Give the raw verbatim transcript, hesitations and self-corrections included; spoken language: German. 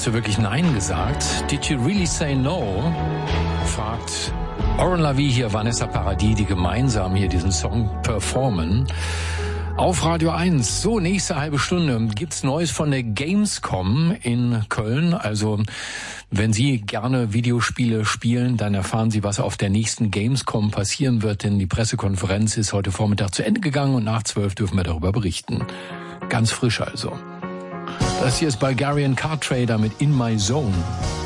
Hast du wirklich Nein gesagt? Did you really say no? Fragt Oren Lavie hier, Vanessa Paradis, die gemeinsam hier diesen Song performen. Auf Radio eins. So, nächste halbe Stunde gibt's Neues von der Gamescom in Köln. Also, wenn Sie gerne Videospiele spielen, dann erfahren Sie, was auf der nächsten Gamescom passieren wird, denn die Pressekonferenz ist heute Vormittag zu Ende gegangen und nach zwölf dürfen wir darüber berichten. Ganz frisch also. Das hier ist Bulgarian Card Trader mit In My Zone.